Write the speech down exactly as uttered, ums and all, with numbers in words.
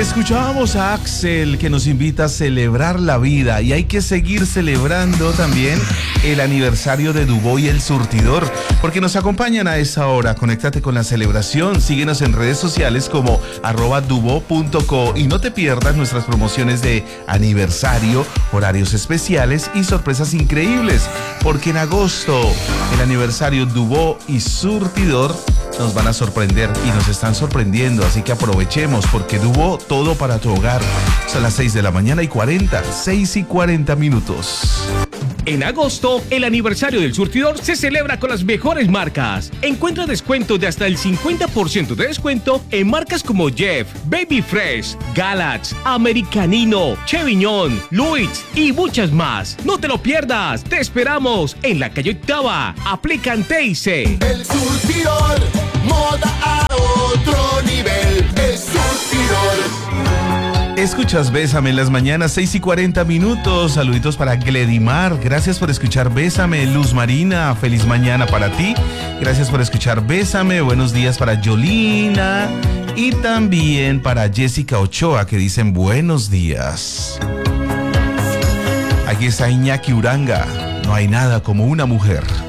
Escuchábamos a Axel, que nos invita a celebrar la vida, y hay que seguir celebrando también el aniversario de Dubó y el Surtidor, porque nos acompañan a esa hora. Conéctate con la celebración, síguenos en redes sociales como arroba dubó punto co y no te pierdas nuestras promociones de aniversario, horarios especiales y sorpresas increíbles, porque en agosto el aniversario Dubó y Surtidor nos van a sorprender y nos están sorprendiendo, así que aprovechemos, porque Dubó, todo para tu hogar. Son las seis de la mañana y cuarenta, seis y cuarenta minutos. En agosto, el aniversario del Surtidor se celebra con las mejores marcas. Encuentra descuentos de hasta el cincuenta por ciento de descuento en marcas como Jeff, Baby Fresh, Galax, Americanino, Chevignon, Louis y muchas más. No te lo pierdas. Te esperamos en la calle Octava. Aplican T I C. El Surtidor, moda a otro nivel. El Surtidor. Escuchas Bésame en las mañanas, seis y cuarenta minutos. Saluditos para Gledimar. Gracias por escuchar Bésame. Luz Marina, feliz mañana para ti. Gracias por escuchar Bésame. Buenos días para Yolina. Y también para Jessica Ochoa, que dicen buenos días. Aquí está Iñaki Uranga. No hay nada como una mujer.